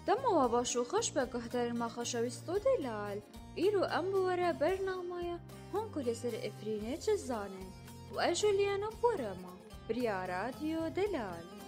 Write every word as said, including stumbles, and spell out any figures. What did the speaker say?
دما باشو خوش به گهدر ما خوشویستو دلال ایرو ام بوره برنامه هون کل سر افرینه چه زانه و اجولیانا بورما بریا رادیو دلال